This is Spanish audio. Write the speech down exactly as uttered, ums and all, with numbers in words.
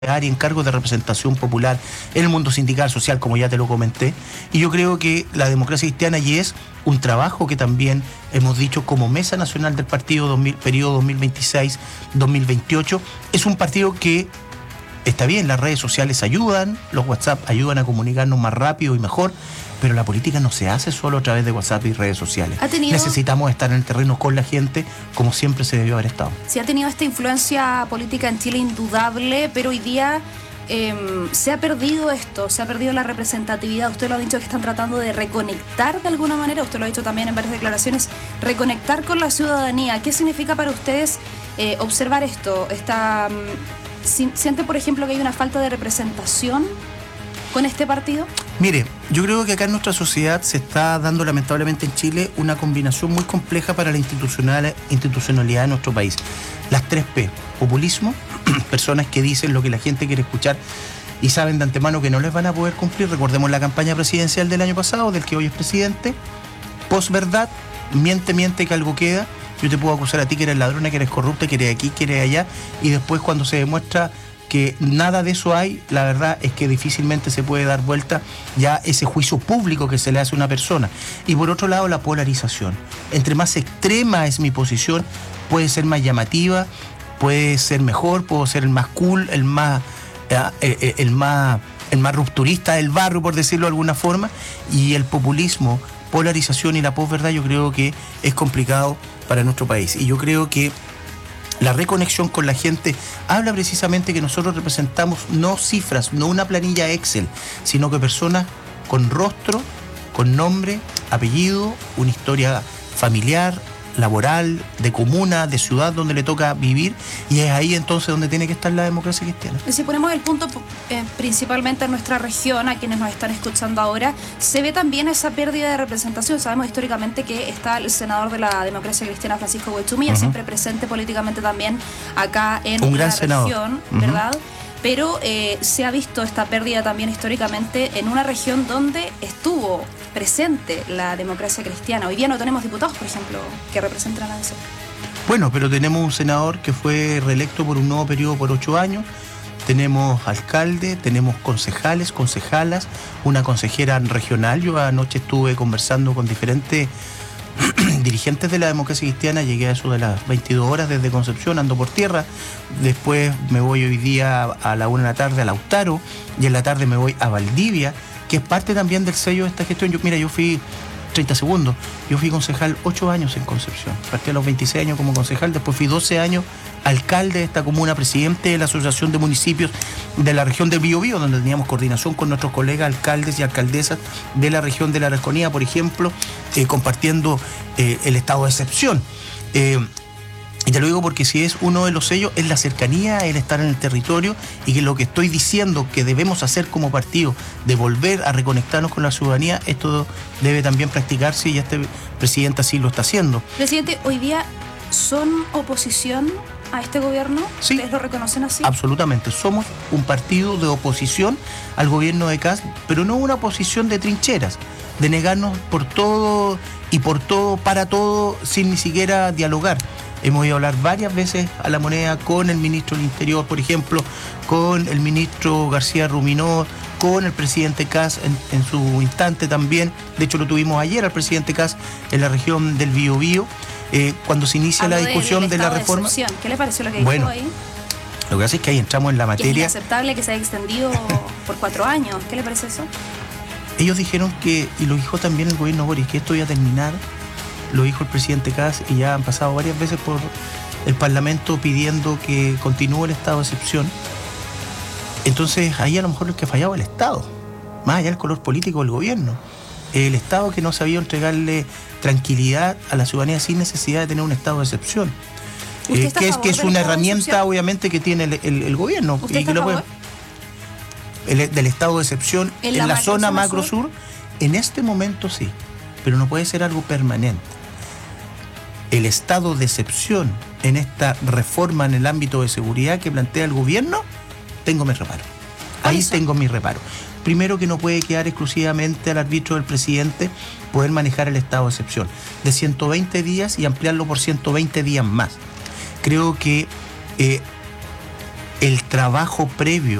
y en cargos de representación popular en el mundo sindical, social, como ya te lo comenté. Y yo creo que la democracia cristiana y es un trabajo que también hemos dicho como Mesa Nacional del Partido dos mil, periodo dos mil veintiséis dos mil veintiocho. Es un partido que está bien, las redes sociales ayudan, los WhatsApp ayudan a comunicarnos más rápido y mejor, pero la política no se hace solo a través de WhatsApp y redes sociales. ¿Ha tenido... Necesitamos estar en el terreno con la gente como siempre se debió haber estado. Sí, ha tenido esta influencia política en Chile indudable, pero hoy día eh, se ha perdido esto, se ha perdido la representatividad. Usted lo ha dicho que están tratando de reconectar de alguna manera, usted lo ha dicho también en varias declaraciones, reconectar con la ciudadanía. ¿Qué significa para ustedes eh, observar esto? Esta, ¿Siente, por ejemplo, que hay una falta de representación con este partido? Mire, yo creo que acá en nuestra sociedad se está dando lamentablemente en Chile una combinación muy compleja para la institucional, institucionalidad de nuestro país. Las tres P, populismo, personas que dicen lo que la gente quiere escuchar y saben de antemano que no les van a poder cumplir. Recordemos la campaña presidencial del año pasado, del que hoy es presidente. Posverdad, miente, miente que algo queda. Yo te puedo acusar a ti que eres ladrona, que eres corrupta, que eres aquí, que eres allá, y después cuando se demuestra que nada de eso hay, la verdad es que difícilmente se puede dar vuelta ya ese juicio público que se le hace a una persona. Y por otro lado, la polarización. Entre más extrema es mi posición, puede ser más llamativa, puede ser mejor, puedo ser el más cool, el más, eh, el más, el más rupturista del barrio, por decirlo de alguna forma, y el populismo, polarización y la posverdad yo creo que es complicado para nuestro país. Y yo creo que la reconexión con la gente habla precisamente que nosotros representamos no cifras, no una planilla Excel, sino que personas con rostro, con nombre, apellido, una historia familiar, laboral, de comuna, de ciudad donde le toca vivir, y es ahí entonces donde tiene que estar la democracia cristiana. Si ponemos el punto eh, principalmente en nuestra región, a quienes nos están escuchando ahora, se ve también esa pérdida de representación. Sabemos históricamente que está el senador de la democracia cristiana, Francisco Huechumilla, uh-huh. siempre presente políticamente también acá en Un la gran región, senador. ¿verdad? Uh-huh. Pero eh, se ha visto esta pérdida también históricamente en una región donde estuvo presente la democracia cristiana. Hoy día no tenemos diputados, por ejemplo, que representan a eso. Bueno, pero tenemos un senador que fue reelecto por un nuevo periodo por ocho años, tenemos alcalde, tenemos concejales, concejalas, una consejera regional. Yo anoche estuve conversando con diferentes dirigentes de la democracia cristiana, llegué a eso de las veintidós horas desde Concepción, ando por tierra, después me voy hoy día a la una de la tarde a Lautaro y en la tarde me voy a Valdivia, que es parte también del sello de esta gestión. Yo, mira, yo fui, treinta segundos, yo fui concejal ocho años en Concepción, partí a los veintiséis años como concejal, después fui doce años alcalde de esta comuna, presidente de la Asociación de Municipios de la región del Biobío, donde teníamos coordinación con nuestros colegas alcaldes y alcaldesas de la región de la Araucanía, por ejemplo, eh, compartiendo eh, el estado de excepción. Eh, Y te lo digo porque si es uno de los sellos, es la cercanía, el estar en el territorio, y que lo que estoy diciendo que debemos hacer como partido, de volver a reconectarnos con la ciudadanía, esto debe también practicarse y este presidente así lo está haciendo. Presidente, hoy día son oposición a este gobierno. Sí. ¿Ustedes lo reconocen así? Absolutamente. Somos un partido de oposición al gobierno de Kast, pero no una oposición de trincheras, de negarnos por todo y por todo, para todo, sin ni siquiera dialogar. Hemos ido a hablar varias veces a La Moneda con el ministro del Interior, por ejemplo, con el ministro García Ruminó, con el presidente Kast en, en su instante también. De hecho, lo tuvimos ayer al presidente Kast en la región del Biobío, eh, cuando se inicia Hablo la discusión de, de la reforma. De ¿Qué le pareció lo que bueno, dijo ahí? Lo que pasa es que ahí entramos en la materia. Que es inaceptable que se haya extendido por cuatro años. ¿Qué le parece eso? Ellos dijeron que, y lo dijo también el gobierno Boris, que esto iba a terminar. Lo dijo el presidente Kast y ya han pasado varias veces por el Parlamento pidiendo que continúe el estado de excepción. Entonces ahí a lo mejor el que fallaba el Estado, más allá del color político del gobierno. El Estado que no sabía entregarle tranquilidad a la ciudadanía sin necesidad de tener un estado de excepción. Eh, que es, que es una herramienta obviamente que tiene el, el, el gobierno. ¿Usted y que está lo a puede, el, del estado de excepción en, en la, la macro zona macro sur, en este momento sí, pero no puede ser algo permanente. El estado de excepción en esta reforma en el ámbito de seguridad que plantea el gobierno, tengo mi reparo. Ahí eso? tengo mi reparo. Primero, que no puede quedar exclusivamente al arbitrio del presidente poder manejar el estado de excepción de ciento veinte días y ampliarlo por ciento veinte días más. Creo que eh, el trabajo previo